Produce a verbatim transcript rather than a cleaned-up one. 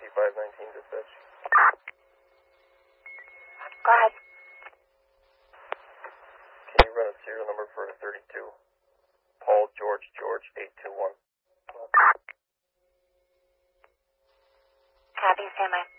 eighty-five nineteen dispatch. Go ahead. Can you run a serial number for thirty-two? Paul George George eight two one. Copy, stand by.